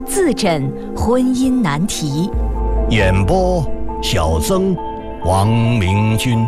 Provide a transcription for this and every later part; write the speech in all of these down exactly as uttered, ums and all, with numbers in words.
自诊婚姻难题。 演播小曾、王明君。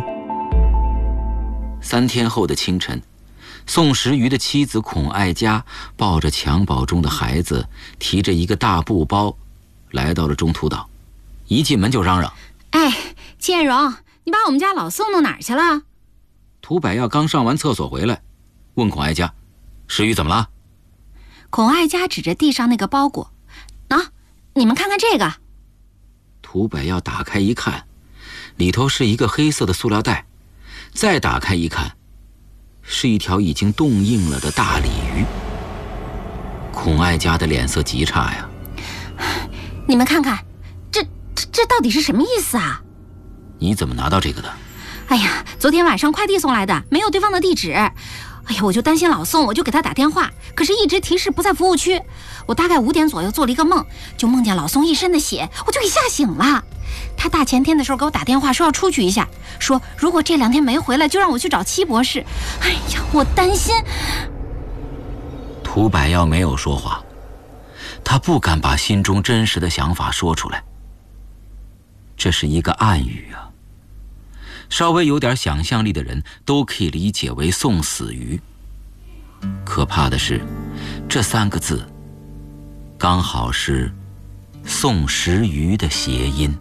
三天后的清晨，宋时瑜的妻子孔爱家抱着襁褓中的孩子，提着一个大布包，来到了中途岛。一进门就嚷嚷：“ 哎，建荣，你把我们家老宋弄哪儿去了？” 涂百耀刚上完厕所回来，问孔爱家：“时瑜怎么了？” 孔爱家指着地上那个包裹：“啊，你们看看这个。” 涂百耀打开一看，里头是一个黑色的塑料袋，再打开一看，是一条已经冻硬了的大鲤鱼。孔爱家的脸色极差呀！ 你们看看，这这这到底是什么意思啊？ 你怎么拿到这个的？ 哎呀，昨天晚上快递送来的，没有对方的地址。哎呀，我就担心老宋，我就给他打电话，可是一直提示不在服务区。我大概五点左右做了一个梦，就梦见老宋一身的血，我就给吓醒了。他大前天的时候给我打电话说要出去一下，说如果这两天没回来，就让我去找戚博士。哎呀，我担心。 涂百耀没有说话，他不敢把心中真实的想法说出来。这是一个暗语啊，稍微有点想象力的人都可以理解为宋死鱼。可怕的是，这三个字刚好是宋时瑜的谐音。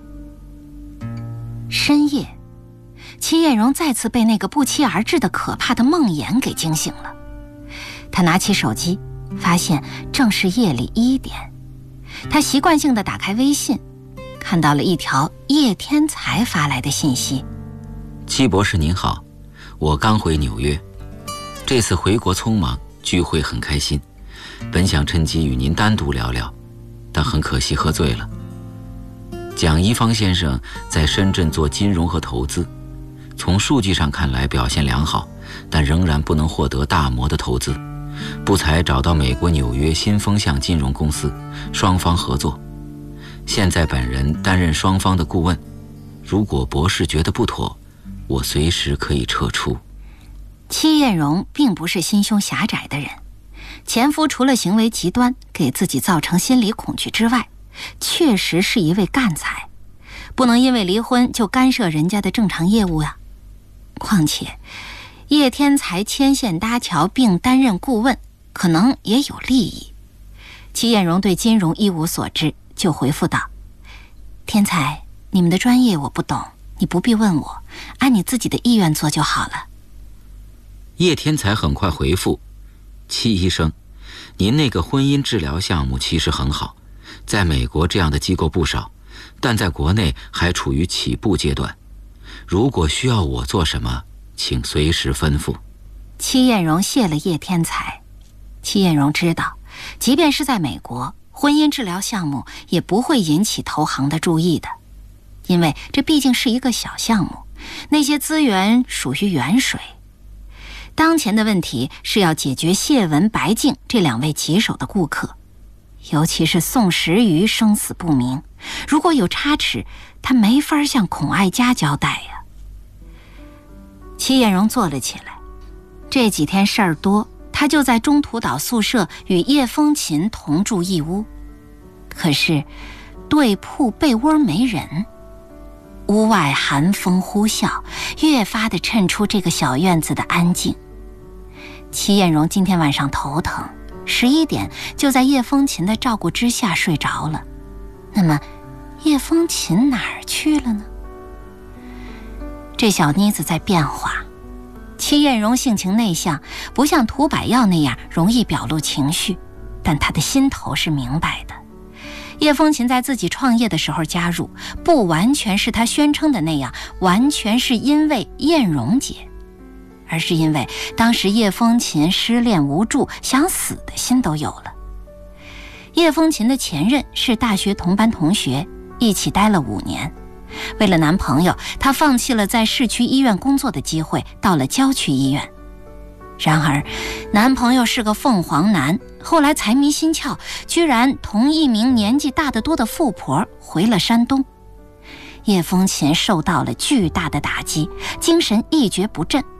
深夜，戚艳荣再次被那个不期而至的可怕的梦魇给惊醒了。他拿起手机，发现正是夜里一点。他习惯性地打开微信，看到了一条叶天才发来的信息：“ 戚博士您好，我刚回纽约，这次回国匆忙，聚会很开心，本想趁机与您单独聊聊，但很可惜喝醉了。蒋一方先生在深圳做金融和投资，从数据上看来表现良好，但仍然不能获得大摩的投资，不才找到美国纽约新风向金融公司，双方合作。现在本人担任双方的顾问，如果博士觉得不妥，我随时可以撤出。” 戚艳荣并不是心胸狭窄的人，前夫除了行为极端，给自己造成心理恐惧之外，确实是一位干才，不能因为离婚就干涉人家的正常业务啊。况且叶天才牵线搭桥并担任顾问，可能也有利益。戚艳荣对金融一无所知，就回复道：“天才，你们的专业我不懂，你不必问我，按你自己的意愿做就好了。” 叶天才很快回复：“戚医生，您那个婚姻治疗项目其实很好，在美国这样的机构不少，但在国内还处于起步阶段。如果需要我做什么，请随时吩咐。” 戚艳荣谢了叶天才。戚艳荣知道，即便是在美国，婚姻治疗项目也不会引起投行的注意的，因为这毕竟是一个小项目，那些资源属于远水。当前的问题是要解决谢文、白静这两位棘手的顾客，尤其是宋时瑜生死不明，如果有差池，他没法向孔爱家交代呀。戚艳荣坐了起来，这几天事儿多，他就在中途岛宿舍与叶风琴同住一屋，可是对铺被窝没人，屋外寒风呼啸，越发的衬出这个小院子的安静。戚艳荣今天晚上头疼，十一点就在叶风琴的照顾之下睡着了。那么叶风琴哪儿去了呢？这小妮子在变化，戚艳荣性情内向，不像涂百耀那样容易表露情绪，但她的心头是明白的。叶风琴在自己创业的时候加入，不完全是她宣称的那样，完全是因为艳荣姐，而是因为当时叶风琴失恋无助，想死的心都有了。叶风琴的前任是大学同班同学，一起待了五年。为了男朋友，她放弃了在市区医院工作的机会，到了郊区医院。然而男朋友是个凤凰男，后来财迷心窍，居然同一名年纪大得多的富婆回了山东。叶风琴受到了巨大的打击，精神一蹶不振。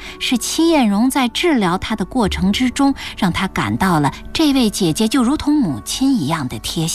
是戚艳荣在治疗他的过程之中，让他感到了这位姐姐就如同母亲一样的贴心。